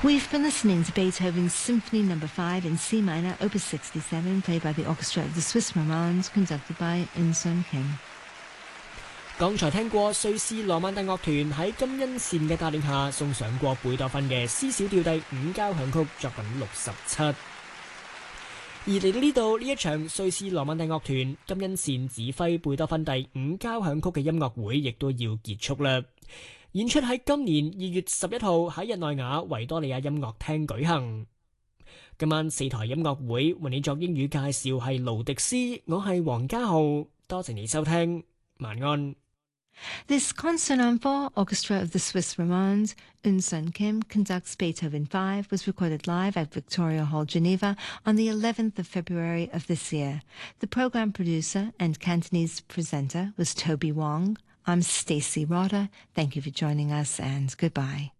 We've been listening to Beethoven's Symphony No. 5 in C minor, Opus 67, played by the Orchestra of the Swiss Romans, conducted by Eunsun Kim. 剛才聽過瑞士羅曼蒂樂團喺金恩善嘅帶領下送上過貝多芬嘅 C 小調第5交響曲作品67。而嚟到呢度，呢一場瑞士羅曼蒂樂團金恩善指揮貝多芬第5交響曲嘅音樂會亦都要結束啦。演出喺今年2月11號喺日內瓦維多利亞音樂廳舉行。今晚4台音樂會為你作英語介紹係勞迪斯，我係黃家浩，多謝你收聽，晚安。 This Concert for Orchestra of the Swiss Romans, Eunsun Kim conducts Beethoven 5, was recorded live at Victoria Hall, Geneva on the 11th of February of this year. The program producer and Cantonese presenter was Toby Wong. I'm Stacey Rotter. Thank you for joining us and goodbye.